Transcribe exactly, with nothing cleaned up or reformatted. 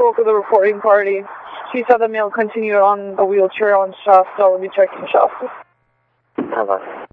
spoke with the reporting party. She said the male continued on the wheelchair on shaft, so we'll be checking shaft. Hello.